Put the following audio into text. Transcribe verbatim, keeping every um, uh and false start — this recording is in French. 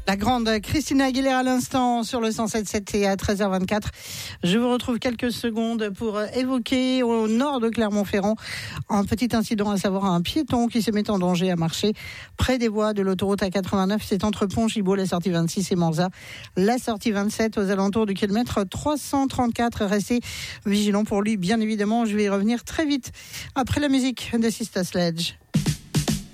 La grande Christina Aguilera à l'instant sur le cent sept virgule sept et à treize heures vingt-quatre. Je vous retrouve quelques secondes pour évoquer au nord de Clermont-Ferrand un petit incident, à savoir un piéton qui se met en danger à marcher près des voies de l'autoroute A quatre-vingt-neuf. C'est entre Pont-Gibaud, la sortie vingt-six et Manza, la sortie vingt-sept aux alentours du kilomètre trois cent trente-quatre. Restez vigilants pour lui, bien évidemment. Je vais y revenir très vite après la musique de Sister Sledge.